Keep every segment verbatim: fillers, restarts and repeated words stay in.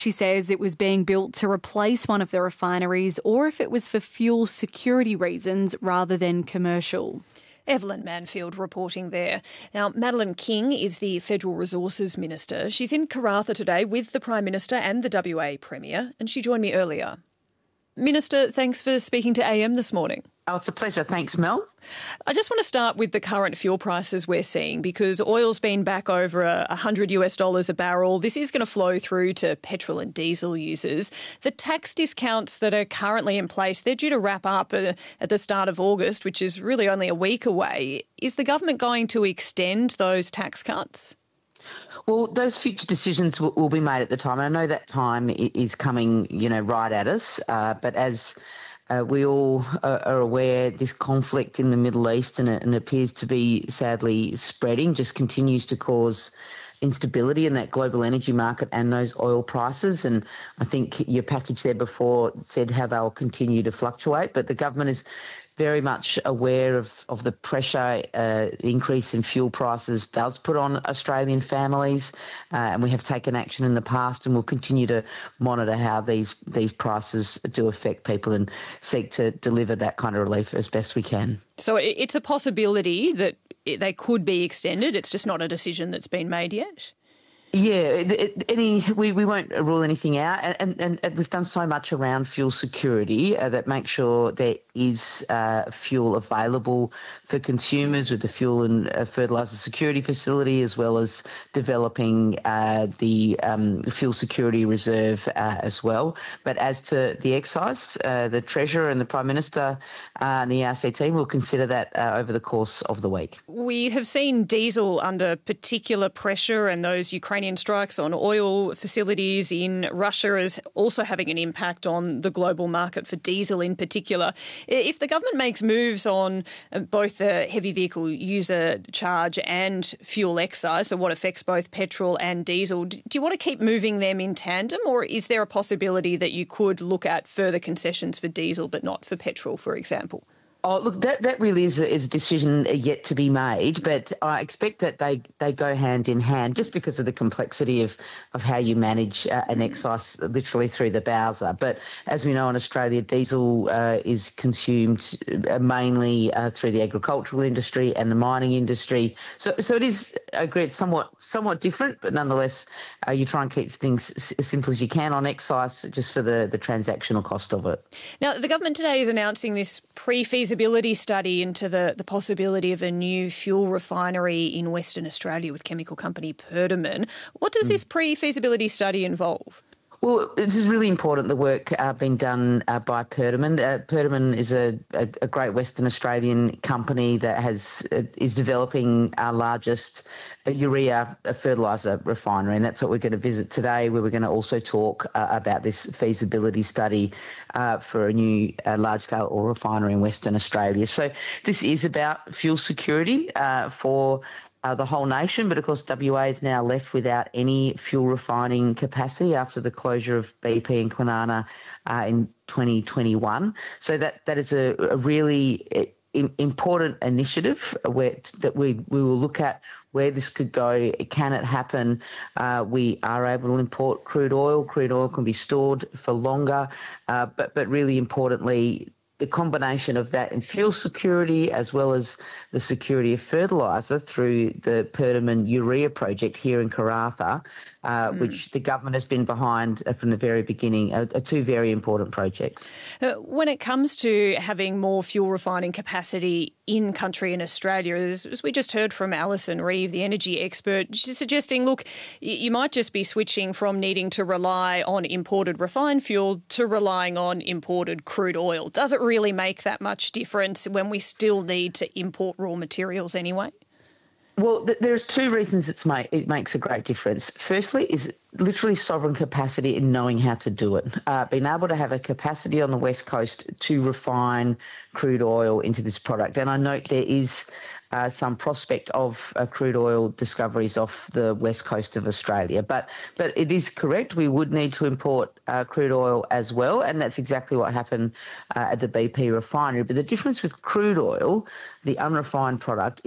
She says it was being built to replace one of the refineries or if it was for fuel security reasons rather than commercial. Evelyn Manfield reporting there. Now, Madeleine King is the Federal Resources Minister. She's in Karratha today with the Prime Minister and the W A Premier, and she joined me earlier. Minister, thanks for speaking to A M this morning. Oh, it's a pleasure. Thanks, Mel. I just want to start with the current fuel prices we're seeing, because oil's been back over a one hundred US dollars a barrel. This is going to flow through to petrol and diesel users. The tax discounts that are currently in place, they're due to wrap up at the start of August, which is really only a week away. Is the government going to extend those tax cuts? Well, those future decisions will, will be made at the time. And I know that time is coming, you know, right at us. Uh, but as uh, we all are, are aware, this conflict in the Middle East, and it, and it appears to be sadly spreading, just continues to cause instability in that global energy market and those oil prices. And I think your package there before said how they'll continue to fluctuate. But the government is very much aware of, of the pressure uh, the increase in fuel prices does put on Australian families, uh, and we have taken action in the past, and we'll continue to monitor how these these prices do affect people and seek to deliver that kind of relief as best we can. So it's a possibility that they could be extended. It's just not a decision that's been made yet? Yeah, it, it, any we, we won't rule anything out, and, and, and we've done so much around fuel security uh, that makes sure there is uh, fuel available for consumers with the Fuel and uh, Fertiliser Security Facility, as well as developing uh, the um, Fuel Security Reserve uh, as well. But as to the excise, uh, the Treasurer and the Prime Minister uh, and the R C team will consider that uh, over the course of the week. We have seen diesel under particular pressure, and those Ukrainian strikes on oil facilities in Russia is also having an impact on the global market for diesel in particular. If the government makes moves on both the heavy vehicle user charge and fuel excise, so what affects both petrol and diesel, do you want to keep moving them in tandem, or is there a possibility that you could look at further concessions for diesel but not for petrol, for example? Oh, look, that, that really is a, is a decision yet to be made, but I expect that they, they go hand in hand just because of the complexity of, of how you manage uh, an excise literally through the Bowser. But as we know in Australia, diesel uh, is consumed uh, mainly uh, through the agricultural industry and the mining industry. So so it is, I agree, it's somewhat, somewhat different, but nonetheless, uh, you try and keep things as simple as you can on excise just for the, the transactional cost of it. Now, the government today is announcing this pre-feasibility feasibility study into the, the possibility of a new fuel refinery in Western Australia with chemical company Perdaman. What does mm. this pre-feasibility study involve? Well, this is really important, the work uh, being done uh, by Perdaman. Uh, Perdaman is a, a, a great Western Australian company that has uh, is developing our largest uh, urea fertiliser refinery, and that's what we're going to visit today, where we're going to also talk uh, about this feasibility study uh, for a new uh, large-scale oil refinery in Western Australia. So this is about fuel security uh, for Uh, the whole nation, but of course W A is now left without any fuel refining capacity after the closure of B P and Kwinana uh, in twenty twenty-one. So that that is a, a really important initiative where that we we will look at where this could go. Can it happen? Uh, we are able to import crude oil. Crude oil can be stored for longer, uh, but but really importantly, the combination of that and fuel security, as well as the security of fertiliser through the Perdaman Urea project here in Karratha, uh, mm. which the government has been behind from the very beginning, are, are two very important projects. Uh, when it comes to having more fuel refining capacity in country in Australia, as, as we just heard from Alison Reeve, the energy expert, she's suggesting, look, you might just be switching from needing to rely on imported refined fuel to relying on imported crude oil. Does it really make that much difference when we still need to import raw materials anyway? Well, th- there's two reasons it's ma- it makes a great difference. Firstly is literally sovereign capacity in knowing how to do it. Uh, being able to have a capacity on the West Coast to refine crude oil into this product. And I note there is uh, some prospect of uh, crude oil discoveries off the West Coast of Australia. But but it is correct, we would need to import uh, crude oil as well, and that's exactly what happened uh, at the B P refinery. But the difference with crude oil, the unrefined product, is it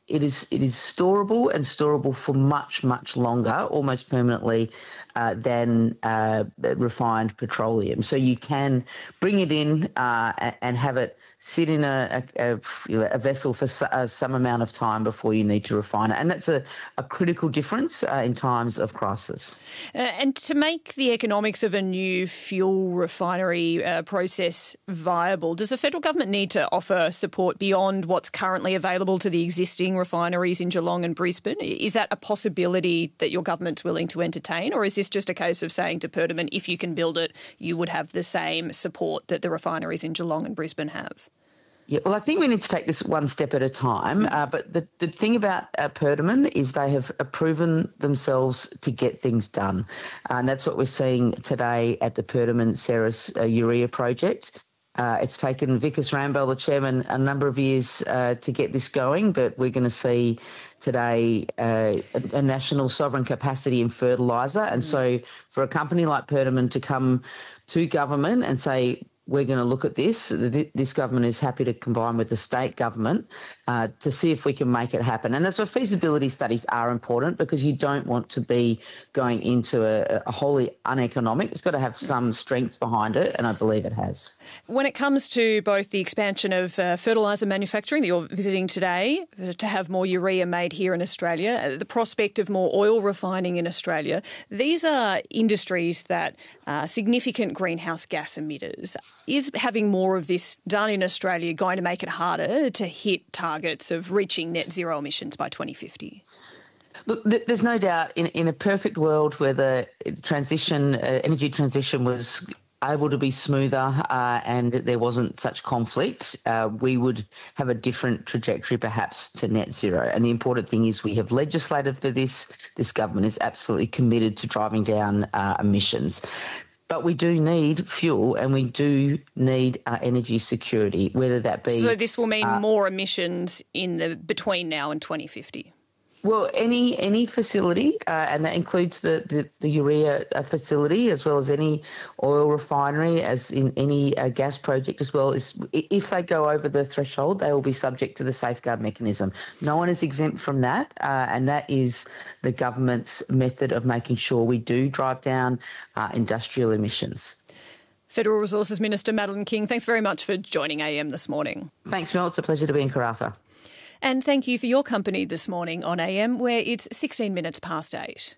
it is it is storable and storable for much, much longer, almost permanently, uh, than uh, refined petroleum. So you can bring it in uh, and have it sit in a, a, a vessel for some amount of time before you need to refine it. And that's a, a critical difference uh, in times of crisis. Uh, and to make the economics of a new fuel refinery uh, process viable, does the federal government need to offer support beyond what's currently available to the existing refineries in Geelong and Brisbane? Is that a possibility that your government's willing to entertain, or is this just a case of saying to Perdaman, if you can build it, you would have the same support that the refineries in Geelong and Brisbane have? Yeah, well, I think we need to take this one step at a time. Uh, but the, the thing about uh, Perdaman is they have uh, proven themselves to get things done. Uh, and that's what we're seeing today at the Perdaman Ceres uh, urea project. Uh, it's taken Vikas Ramboll, the chairman, a number of years uh, to get this going, but we're going to see today uh, a, a national sovereign capacity in fertiliser. And mm. so for a company like Perdaman to come to government and say, we're going to look at this. This government is happy to combine with the state government uh, to see if we can make it happen. And that's why feasibility studies are important, because you don't want to be going into a, a wholly uneconomic. It's got to have some strength behind it, and I believe it has. When it comes to both the expansion of uh, fertiliser manufacturing that you're visiting today, uh, to have more urea made here in Australia, uh, the prospect of more oil refining in Australia, these are industries that are significant greenhouse gas emitters. Is having more of this done in Australia going to make it harder to hit targets of reaching net zero emissions by twenty fifty? Look, there's no doubt in, in a perfect world where the transition, uh, energy transition was able to be smoother uh, and there wasn't such conflict, uh, we would have a different trajectory perhaps to net zero. And the important thing is we have legislated for this. This government is absolutely committed to driving down uh, emissions. But we do need fuel and we do need uh, energy security, whether that be... So this will mean uh, more emissions in the between now and twenty fifty? Well, any any facility, uh, and that includes the, the, the urea facility as well as any oil refinery, as in any uh, gas project as well, is if they go over the threshold, they will be subject to the safeguard mechanism. No one is exempt from that, uh, and that is the government's method of making sure we do drive down uh, industrial emissions. Federal Resources Minister Madeleine King, thanks very much for joining A M this morning. Thanks, Mel. It's a pleasure to be in Karratha. And thank you for your company this morning on A M, where it's sixteen minutes past eight.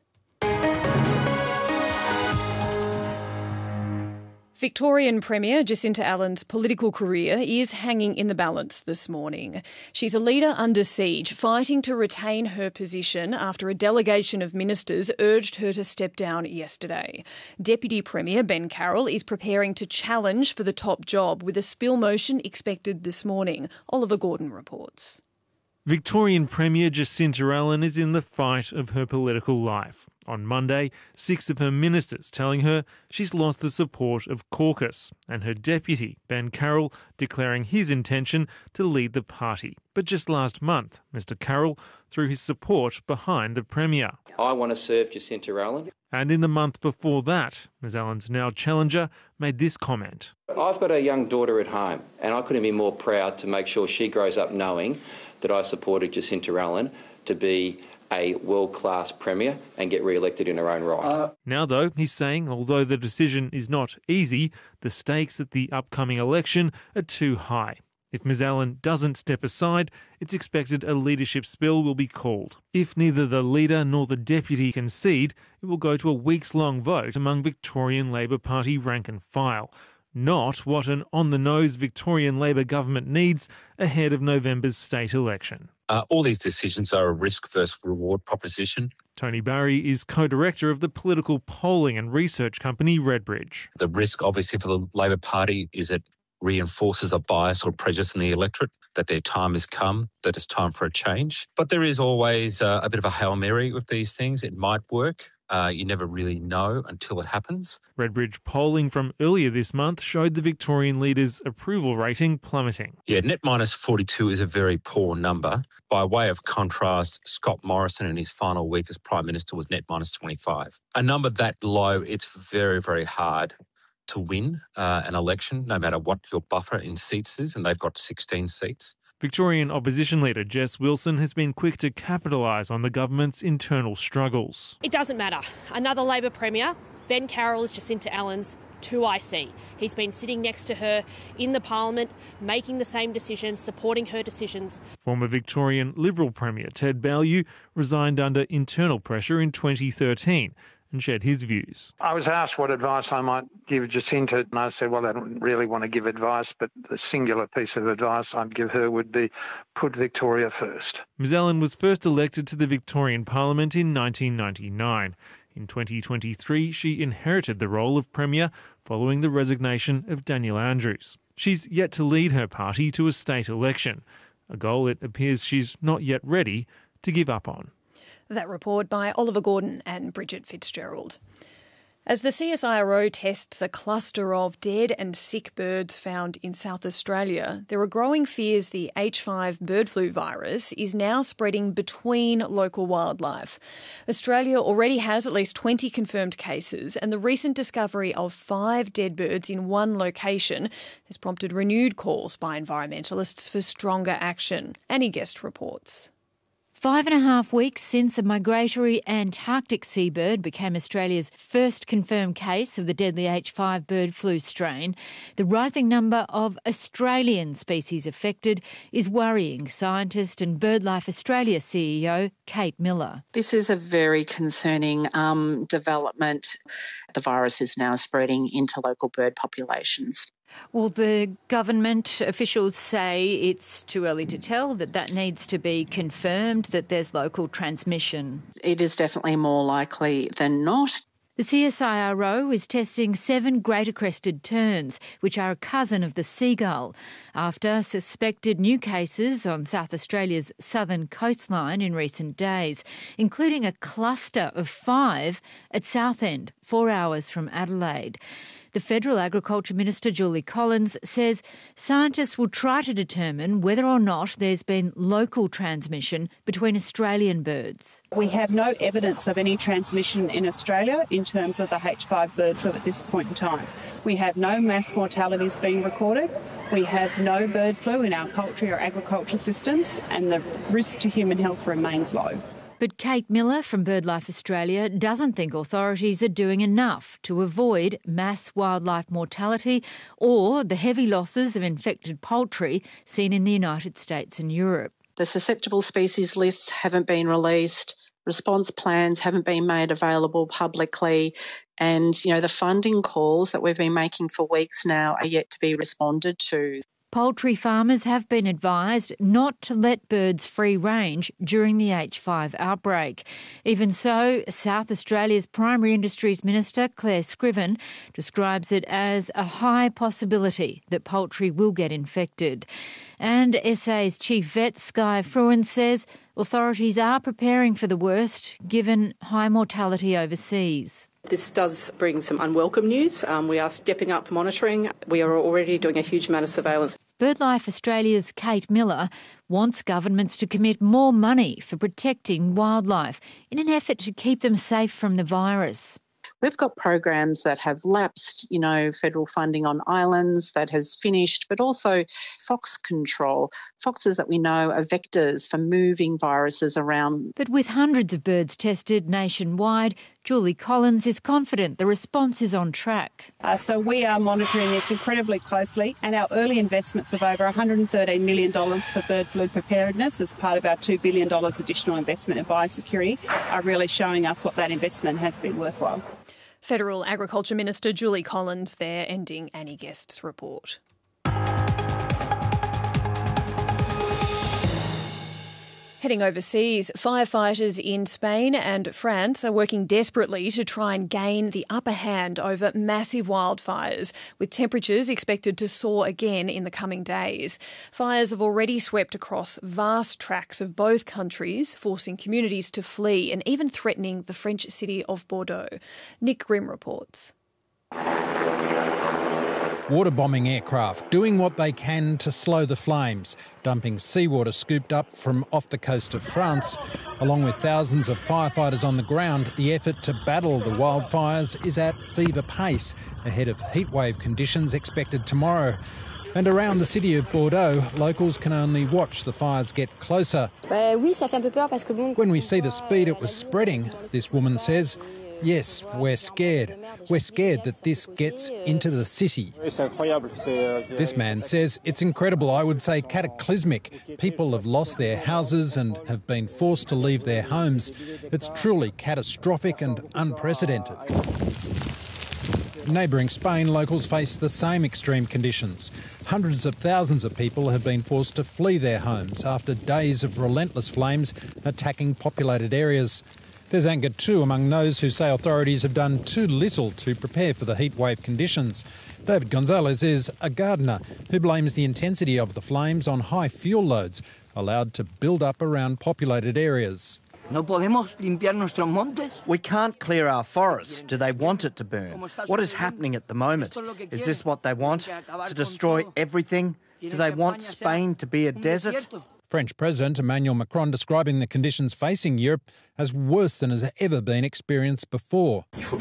Victorian Premier Jacinta Allen's political career is hanging in the balance this morning. She's a leader under siege, fighting to retain her position after a delegation of ministers urged her to step down yesterday. Deputy Premier Ben Carroll is preparing to challenge for the top job, with a spill motion expected this morning. Oliver Gordon reports. Victorian Premier Jacinta Allen is in the fight of her political life. On Monday, six of her ministers telling her she's lost the support of caucus, and her deputy, Ben Carroll, declaring his intention to lead the party. But just last month, Mr Carroll threw his support behind the Premier. I want to serve Jacinta Allen. And in the month before that, Ms Allen's now challenger made this comment. I've got a young daughter at home, and I couldn't be more proud to make sure she grows up knowing that I supported Jacinta Allen to be a world-class Premier and get re-elected in her own right. Uh, now, though, he's saying although the decision is not easy, the stakes at the upcoming election are too high. If Ms Allen doesn't step aside, it's expected a leadership spill will be called. If neither the leader nor the deputy concede, it will go to a weeks-long vote among Victorian Labor Party rank and file. Not what an on-the-nose Victorian Labor government needs ahead of November's state election. Uh, all these decisions are a risk versus reward proposition. Tony Barry is co-director of the political polling and research company Redbridge. The risk, obviously, for the Labor Party is it reinforces a bias or prejudice in the electorate, that their time has come, that it's time for a change. But there is always uh, a bit of a Hail Mary with these things. It might work. Uh, you never really know until it happens. Redbridge polling from earlier this month showed the Victorian leader's approval rating plummeting. Yeah, net minus forty-two is a very poor number. By way of contrast, Scott Morrison in his final week as Prime Minister was net minus twenty-five. A number that low, it's very, very hard to win uh, an election, no matter what your buffer in seats is, and they've got sixteen seats. Victorian opposition leader Jess Wilson has been quick to capitalise on the government's internal struggles. It doesn't matter. Another Labor Premier, Ben Carroll, is Jacinta Allen's two I C. He's been sitting next to her in the Parliament, making the same decisions, supporting her decisions. Former Victorian Liberal Premier Ted Baillieu resigned under internal pressure in twenty thirteen and shared his views. I was asked what advice I might give Jacinta, and I said, well, I don't really want to give advice, but the singular piece of advice I'd give her would be put Victoria first. Ms Allen was first elected to the Victorian Parliament in nineteen ninety-nine. In twenty twenty-three, she inherited the role of Premier following the resignation of Daniel Andrews. She's yet to lead her party to a state election, a goal it appears she's not yet ready to give up on. That report by Oliver Gordon and Bridget Fitzgerald. As the C S I R O tests a cluster of dead and sick birds found in South Australia, there are growing fears the H five bird flu virus is now spreading between local wildlife. Australia already has at least twenty confirmed cases, and the recent discovery of five dead birds in one location has prompted renewed calls by environmentalists for stronger action. Annie Guest reports. Five and a half weeks since a migratory Antarctic seabird became Australia's first confirmed case of the deadly H five bird flu strain, the rising number of Australian species affected is worrying scientist and BirdLife Australia C E O Kate Miller. This is a very concerning um, development. The virus is now spreading into local bird populations. Well, the government officials say it's too early to tell, that that needs to be confirmed, that there's local transmission. It is definitely more likely than not. The C S I R O is testing seven greater crested terns, which are a cousin of the seagull, after suspected new cases on South Australia's southern coastline in recent days, including a cluster of five at Southend, four hours from Adelaide. The Federal Agriculture Minister, Julie Collins, says scientists will try to determine whether or not there's been local transmission between Australian birds. We have no evidence of any transmission in Australia in terms of the H five bird flu at this point in time. We have no mass mortalities being recorded. We have no bird flu in our poultry or agriculture systems, and the risk to human health remains low. But Kate Miller from BirdLife Australia doesn't think authorities are doing enough to avoid mass wildlife mortality or the heavy losses of infected poultry seen in the United States and Europe. The susceptible species lists haven't been released, response plans haven't been made available publicly, and, you know, the funding calls that we've been making for weeks now are yet to be responded to. Poultry farmers have been advised not to let birds free range during the H five outbreak. Even so, South Australia's Primary Industries Minister, Claire Scriven, describes it as a high possibility that poultry will get infected. And S A's Chief Vet, Skye Fruin, says authorities are preparing for the worst, given high mortality overseas. This does bring some unwelcome news. Um, we are stepping up monitoring. We are already doing a huge amount of surveillance. BirdLife Australia's Kate Miller wants governments to commit more money for protecting wildlife in an effort to keep them safe from the virus. We've got programs that have lapsed, you know, federal funding on islands that has finished, but also fox control. Foxes that we know are vectors for moving viruses around. But with hundreds of birds tested nationwide, Julie Collins is confident the response is on track. Uh, so we are monitoring this incredibly closely, and our early investments of over one hundred thirteen million dollars for bird flu preparedness as part of our two billion dollars additional investment in biosecurity are really showing us what that investment has been worthwhile. Federal Agriculture Minister Julie Collins there, ending Annie Guest's report. Heading overseas, firefighters in Spain and France are working desperately to try and gain the upper hand over massive wildfires, with temperatures expected to soar again in the coming days. Fires have already swept across vast tracts of both countries, forcing communities to flee and even threatening the French city of Bordeaux. Nick Grimm reports. Water-bombing aircraft doing what they can to slow the flames, dumping seawater scooped up from off the coast of France. Along with thousands of firefighters on the ground, the effort to battle the wildfires is at fever pace, ahead of heatwave conditions expected tomorrow. And around the city of Bordeaux, locals can only watch the fires get closer. When we see the speed it was spreading, this woman says, yes, we're scared. We're scared that this gets into the city. This man says it's incredible, I would say cataclysmic. People have lost their houses and have been forced to leave their homes. It's truly catastrophic and unprecedented. Neighbouring Spain, locals face the same extreme conditions. Hundreds of thousands of people have been forced to flee their homes after days of relentless flames attacking populated areas. There's anger too among those who say authorities have done too little to prepare for the heatwave conditions. David Gonzalez is a gardener who blames the intensity of the flames on high fuel loads allowed to build up around populated areas. No podemos limpiar nuestros montes. We can't clear our forests. Do they want it to burn? What is happening at the moment? Is this what they want? To destroy everything? Do they want Spain to be a desert? French President Emmanuel Macron describing the conditions facing Europe as worse than has ever been experienced before.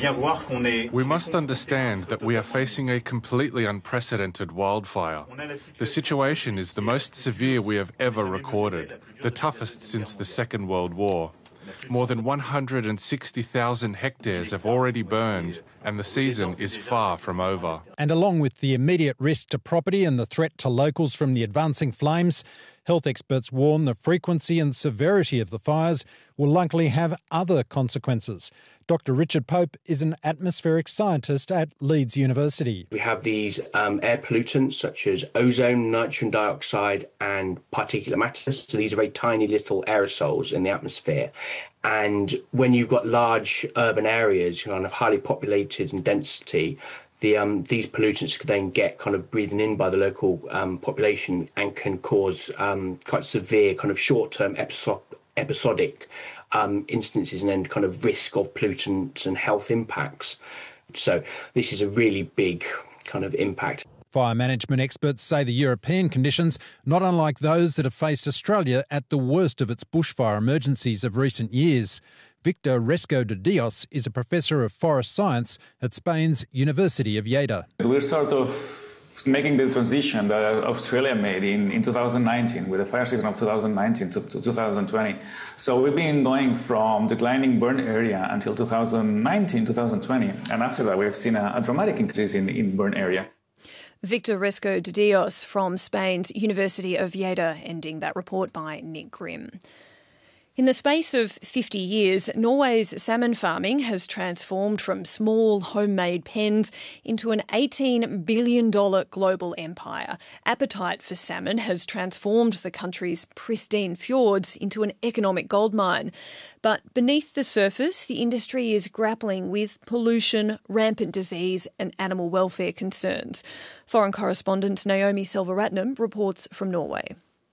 We must understand that we are facing a completely unprecedented wildfire. The situation is the most severe we have ever recorded, the toughest since the Second World War. More than one hundred sixty thousand hectares have already burned, and the season is far from over. And along with the immediate risk to property and the threat to locals from the advancing flames, health experts warn the frequency and severity of the fires will likely have other consequences. Doctor Richard Pope is an atmospheric scientist at Leeds University. We have these um, air pollutants such as ozone, nitrogen dioxide and particulate matter. So these are very tiny little aerosols in the atmosphere. And when you've got large urban areas, kind of highly populated in density, the um, these pollutants can then get kind of breathed in by the local um, population and can cause um, quite severe kind of short-term episod- episodic um, instances and then kind of risk of pollutants and health impacts. So this is a really big kind of impact. Fire management experts say the European conditions, not unlike those that have faced Australia at the worst of its bushfire emergencies of recent years. Victor Resco de Dios is a professor of forest science at Spain's University of Lleida. We're sort of making the transition that Australia made in, in two thousand nineteen with the fire season of two thousand nineteen to, to two thousand twenty. So we've been going from declining burn area until two thousand nineteen, two thousand twenty. And after that, we've seen a, a dramatic increase in, in burn area. Victor Resco de Dios from Spain's University of Lleida, ending that report by Nick Grimm. In the space of fifty years, Norway's salmon farming has transformed from small homemade pens into an eighteen billion dollars global empire. Appetite for salmon has transformed the country's pristine fjords into an economic goldmine. But beneath the surface, the industry is grappling with pollution, rampant disease and animal welfare concerns. Foreign correspondent Naomi Selvaratnam reports from Norway.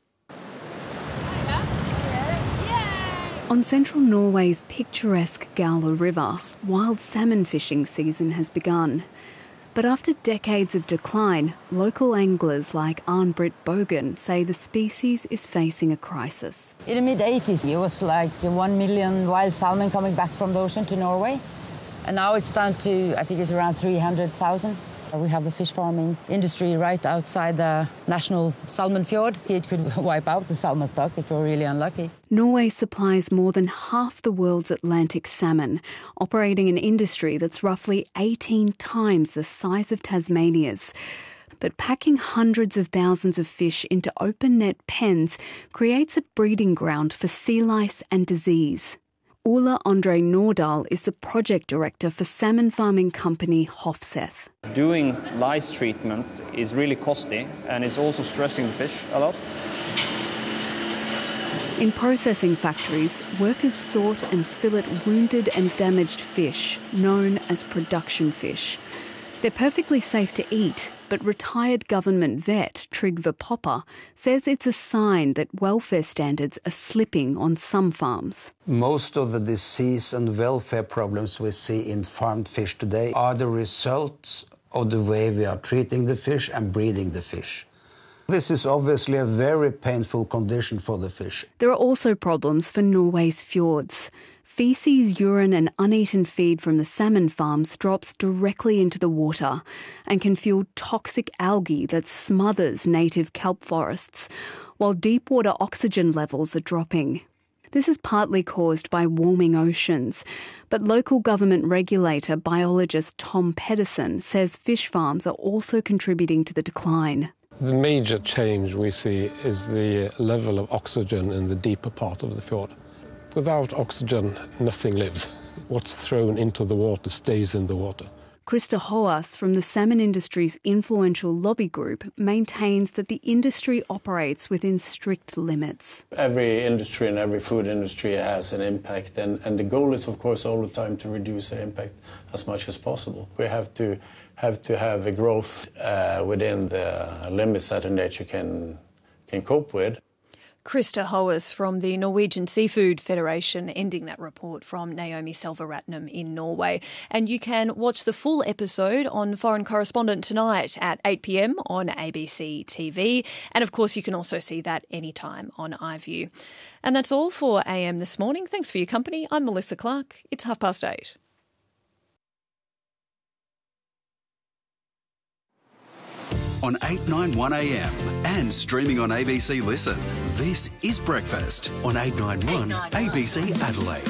On central Norway's picturesque Gaula River, wild salmon fishing season has begun. But after decades of decline, local anglers like Arne-Britt Bogen say the species is facing a crisis. In the mid eighties, it was like one million wild salmon coming back from the ocean to Norway. And now it's down to, I think it's around three hundred thousand. We have the fish farming industry right outside the national salmon fjord. It could wipe out the salmon stock if we're really unlucky. Norway supplies more than half the world's Atlantic salmon, operating an industry that's roughly eighteen times the size of Tasmania's. But packing hundreds of thousands of fish into open net pens creates a breeding ground for sea lice and disease. Ulla Andre Nordahl is the project director for salmon farming company Hofseth. Doing lice treatment is really costly and it's also stressing the fish a lot. In processing factories, workers sort and fillet wounded and damaged fish, known as production fish. They're perfectly safe to eat, but retired government vet Trygve Popper says it's a sign that welfare standards are slipping on some farms. Most of the disease and welfare problems we see in farmed fish today are the result of the way we are treating the fish and breeding the fish. This is obviously a very painful condition for the fish. There are also problems for Norway's fjords. Feces, urine and uneaten feed from the salmon farms drops directly into the water and can fuel toxic algae that smothers native kelp forests, while deep water oxygen levels are dropping. This is partly caused by warming oceans, but local government regulator biologist Tom Pedersen says fish farms are also contributing to the decline. The major change we see is the level of oxygen in the deeper part of the fjord. Without oxygen, nothing lives. What's thrown into the water stays in the water. Krista Hoas from the salmon industry's influential lobby group maintains that the industry operates within strict limits. Every industry and every food industry has an impact, and, and the goal is, of course, all the time to reduce their impact as much as possible. We have to have to have a growth uh, within the limits that nature can can cope with. Krista Hoas from the Norwegian Seafood Federation, ending that report from Naomi Selva-Ratnam in Norway. And you can watch the full episode on Foreign Correspondent tonight at eight p m on A B C T V. And of course, you can also see that anytime on iView. And that's all for A M this morning. Thanks for your company. I'm Melissa Clark. It's half past eight. On eight ninety-one A M and streaming on A B C Listen. This is Breakfast on eight ninety-one A B C Adelaide.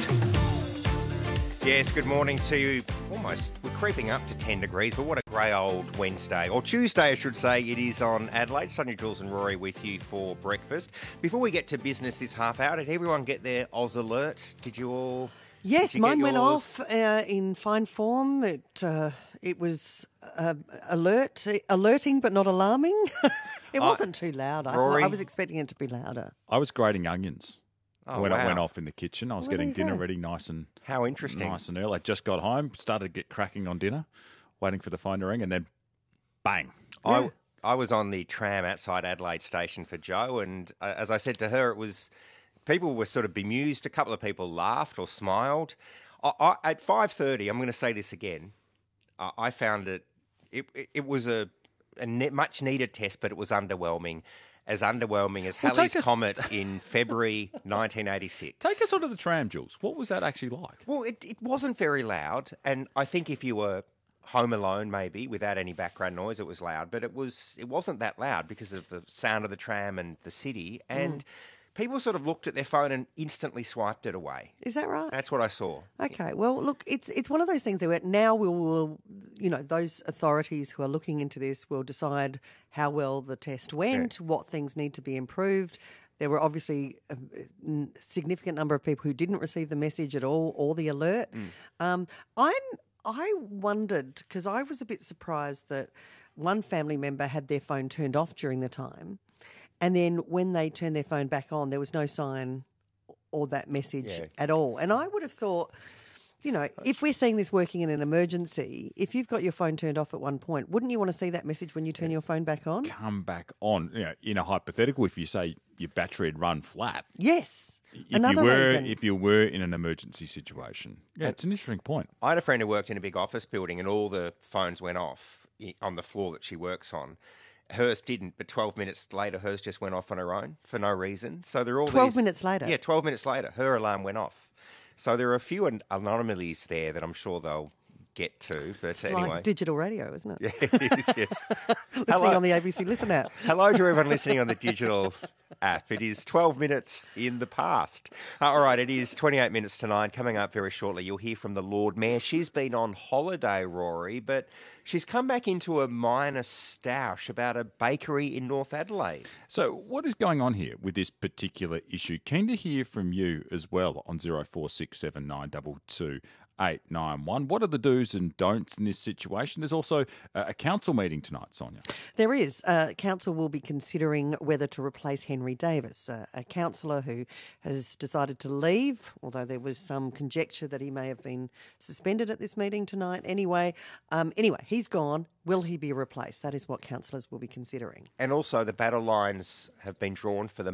Yes, good morning to you. Almost, we're creeping up to ten degrees, but what a grey old Wednesday, or Tuesday I should say, it is on Adelaide. Sonia, Jules and Rory with you for breakfast. Before we get to business this half hour, did everyone get their Oz alert? Did you all... Yes, mine went off uh, in fine form. It uh, it was uh, alert, alerting but not alarming. It wasn't too loud. I, Rory? I was expecting it to be louder. I was grating onions Oh, when wow. I went off in the kitchen. I was Well, getting there you dinner go. ready nice and How interesting. nice and early. I just got home, started to get cracking on dinner, waiting for the phone to ring, and then bang. I, I was on the tram outside Adelaide Station for Joe, and uh, as I said to her, it was people were sort of bemused. A couple of people laughed or smiled. I, I, at five thirty, I'm going to say this again. Uh, I found it. It, it, it was a, a ne- much needed test, but it was underwhelming. As underwhelming as Well, Halley's take us- Comet in February nineteen eighty-six. Take us onto the tram, Jules. What was that actually like? Well, it, it wasn't very loud, and I think if you were home alone, maybe without any background noise, it was loud. But it was it wasn't that loud because of the sound of the tram and the city. And Mm. people sort of looked at their phone and instantly swiped it away. Is that right? That's what I saw. Okay, well, look, it's it's one of those things that now we will, you know, those authorities who are looking into this will decide how well the test went, what things need to be improved. There were obviously a n- significant number of people who didn't receive the message at all or the alert. Mm. Um, I'm I wondered because I was a bit surprised that one family member had their phone turned off during the time, and then when they turned their phone back on, there was no sign or that message Yeah. at all. And I would have thought, you know, if we're seeing this working in an emergency, if you've got your phone turned off at one point, wouldn't you want to see that message when you turn your phone back on? Come back on. You know, in a hypothetical, if you say your battery had run flat. Yes. If Another you were, reason. if you were in an emergency situation, yeah, it's an interesting point. I had a friend who worked in a big office building, and all the phones went off i- on the floor that she works on. Hers didn't, but twelve minutes later, hers just went off on her own for no reason. So they're all twelve these- minutes later? Yeah, twelve minutes later, her alarm went off. So there are a few an- anomalies there that I'm sure they'll get to. But It's anyway, like digital radio, isn't it? Yeah, it is, yes. Listening Hello. on the A B C Listen app. Hello to everyone listening on the digital app. It is twelve minutes in the past. Uh, all right, it is twenty-eight minutes to nine. Coming up very shortly, you'll hear from the Lord Mayor. She's been on holiday, Rory, but she's come back into a minor stoush about a bakery in North Adelaide. So what is going on here with this particular issue? Keen to hear from you as well on zero four six seven nine two two eight nine one. What are the do's and don'ts in this situation? There's also uh, a council meeting tonight, Sonia. There is. Uh, council will be considering whether to replace Henry Davis, uh, a councillor who has decided to leave, although there was some conjecture that he may have been suspended at this meeting tonight. Anyway, um, anyway, he's gone. Will he be replaced? That is what councillors will be considering. And also the battle lines have been drawn for the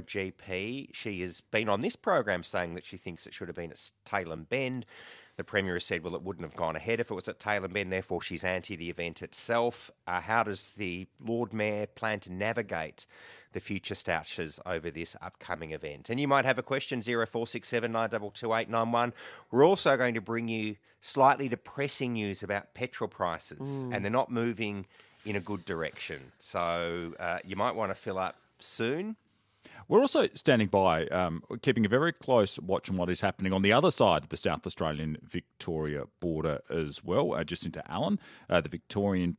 MotoGP. She has been on this program saying that she thinks it should have been at Tailem Bend. The Premier has said, well, it wouldn't have gone ahead if it was at Tailem Bend, therefore she's anti the event itself. Uh, how does the Lord Mayor plan to navigate the future stouches over this upcoming event. And you might have a question, zero four six seven nine two two eight nine one. We're also going to bring you slightly depressing news about petrol prices, Mm. and they're not moving in a good direction. So uh, you might want to fill up soon. We're also standing by, um, keeping a very close watch on what is happening on the other side of the South Australian-Victoria border as well. Uh, Jacinta Allen, uh, the Victorian